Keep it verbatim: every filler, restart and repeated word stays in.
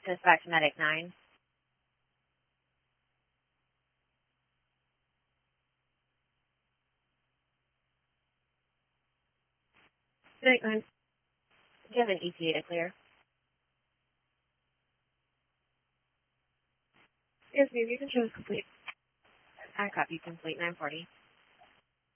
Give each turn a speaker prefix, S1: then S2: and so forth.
S1: Dispatch Medic nine. Medic nine. Do you have an E T A to clear? Yes, ma'am. Your control is complete. I copy complete nine forty.